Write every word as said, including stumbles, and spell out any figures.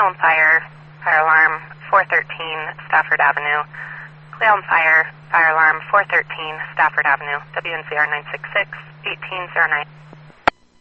Cleveland Fire, fire alarm four thirteen Stafford Avenue. Cleveland Fire, fire alarm four thirteen Stafford Avenue. W N Z R nine six six, eighteen oh nine.